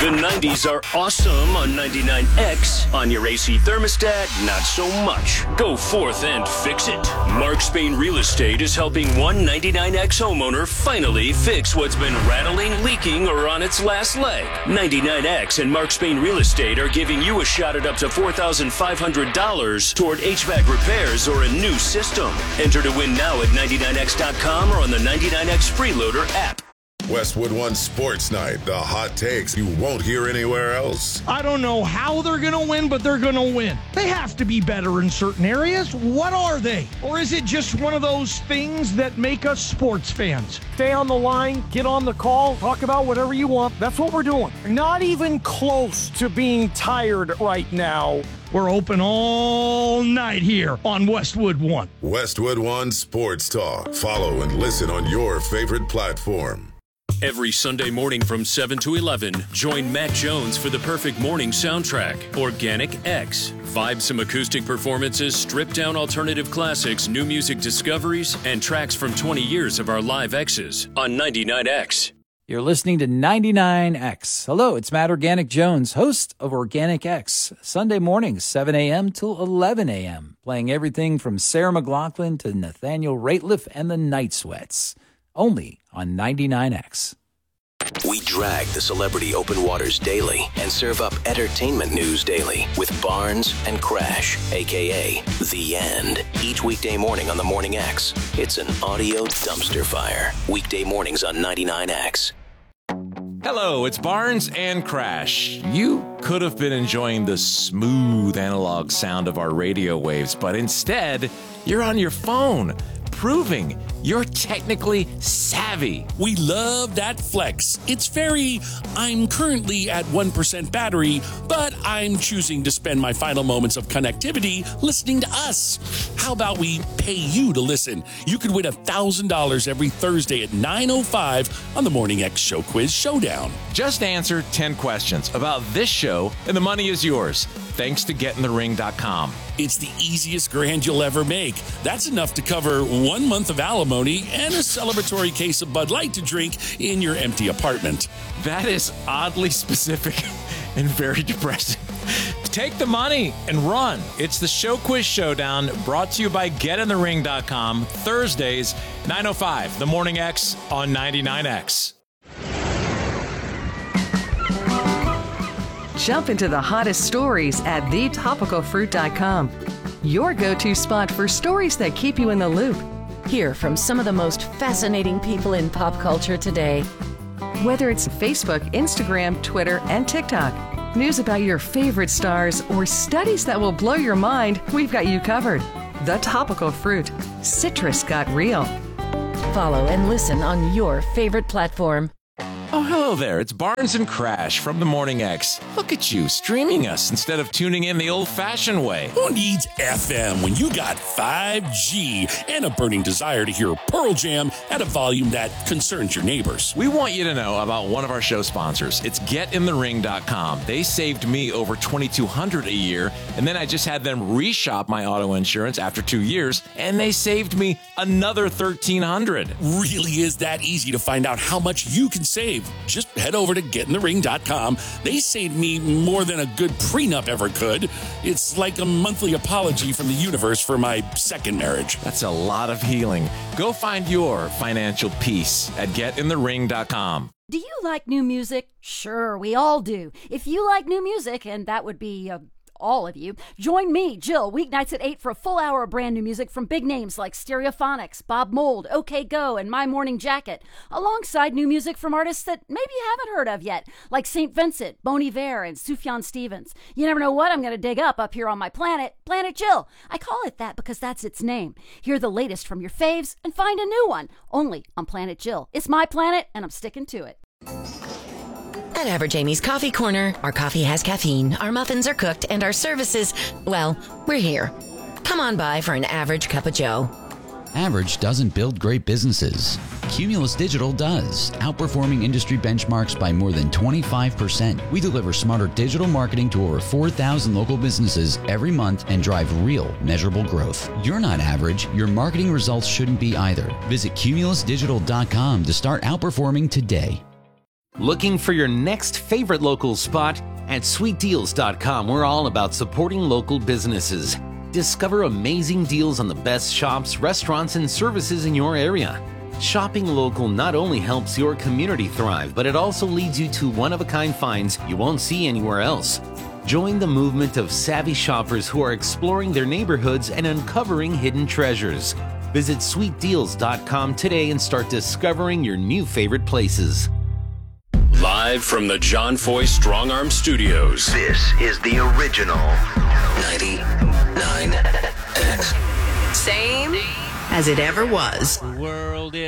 The 90s are awesome on 99X. On your AC thermostat, not so much. Go forth and fix it. Mark Spain Real Estate is helping one 99X homeowner finally fix what's been rattling, leaking, or on its last leg. 99X and Mark Spain Real Estate are giving you a shot at up to $4,500 toward HVAC repairs or a new system. Enter to win now at 99X.com or on the 99X Freeloader app. Westwood One Sports Night, the hot takes you won't hear anywhere else. I don't know how they're going to win, but they're going to win. They have to be better in certain areas. What are they? Or is it just one of those things that make us sports fans? Stay on the line, get on the call, talk about whatever you want. That's what we're doing. Not even close to being tired right now. We're open all night here on Westwood One. Westwood One Sports Talk. Follow and listen on your favorite platform. Every Sunday morning from 7 to 11, join Matt Jones for the perfect morning soundtrack, Organic X. Vibe some acoustic performances, stripped-down alternative classics, new music discoveries, and tracks from 20 years of our live X's on 99X. You're listening to 99X. Hello, it's Matt Organic Jones, host of Organic X. Sunday mornings, 7 a.m. till 11 a.m., playing everything from Sarah McLachlan to Nathaniel Rateliff and the Night Sweats. Only on 99X. We drag the celebrity open waters daily and serve up entertainment news daily with Barnes and Crash, a.k.a. The End. Each weekday morning on the Morning X, it's an audio dumpster fire. Weekday mornings on 99X. Hello, it's Barnes and Crash. You could have been enjoying the smooth analog sound of our radio waves, but instead, you're on your phone, proving you're technically savvy. We love that flex. It's very, I'm currently at 1% battery, but I'm choosing to spend my final moments of connectivity listening to us. How about we pay you to listen? You could win $1,000 every Thursday at 9:05 on the Morning X Show Quiz Showdown. Just answer 10 questions about this show, and the money is yours, thanks to GetInTheRing.com. It's the easiest grand you'll ever make. That's enough to cover 1 month of alimony and a celebratory case of Bud Light to drink in your empty apartment. That is oddly specific and very depressing. Take the money and run. It's the Show Quiz Showdown, brought to you by GetInTheRing.com, Thursdays, 9:05, The Morning X on 99X. Jump into the hottest stories at thetopicalfruit.com. Your go-to spot for stories that keep you in the loop. Hear from some of the most fascinating people in pop culture today. Whether it's Facebook, Instagram, Twitter, and TikTok, news about your favorite stars, or studies that will blow your mind, we've got you covered. The Topical Fruit. Citrus got real. Follow and listen on your favorite platform. Oh, hello there. It's Barnes and Crash from the Morning X. Look at you, streaming us instead of tuning in the old-fashioned way. Who needs FM when you got 5G and a burning desire to hear Pearl Jam at a volume that concerns your neighbors? We want you to know about one of our show sponsors. It's GetInTheRing.com. They saved me over $2,200 a year, and then I just had them reshop my auto insurance after 2 years, and they saved me another $1,300. Really is that easy to find out how much you can save. Just head over to GetInTheRing.com. They saved me more than a good prenup ever could. It's like a monthly apology from the universe for my second marriage. That's a lot of healing. Go find your financial peace at GetInTheRing.com. Do you like new music? Sure, we all do. If you like new music, and that would be all of you, join me, Jill, weeknights at 8 for a full hour of brand new music from big names like Stereophonics, Bob Mould, OK Go, and My Morning Jacket, alongside new music from artists that maybe you haven't heard of yet, like St. Vincent, Bon Iver, and Sufjan Stevens. You never know what I'm going to dig up here on my planet, Planet Jill. I call it that because that's its name. Hear the latest from your faves and find a new one, only on Planet Jill. It's my planet, and I'm sticking to it. At Average Amy's Coffee Corner, our coffee has caffeine, our muffins are cooked, and our services, well, we're here. Come on by for an average cup of joe. Average doesn't build great businesses. Cumulus Digital does, outperforming industry benchmarks by more than 25%. We deliver smarter digital marketing to over 4,000 local businesses every month and drive real, measurable growth. You're not average. Your marketing results shouldn't be either. Visit cumulusdigital.com to start outperforming today. Looking for your next favorite local spot? At sweetdeals.com, we're all about supporting local businesses. Discover amazing deals on the best shops, restaurants, and services in your area. Shopping local not only helps your community thrive, but it also leads you to one-of-a-kind finds you won't see anywhere else. Join the movement of savvy shoppers who are exploring their neighborhoods and uncovering hidden treasures. Visit sweetdeals.com today and start discovering your new favorite places. Live from the John Foy Strong Arm Studios. This is the original 99X. Same as it ever was. The world is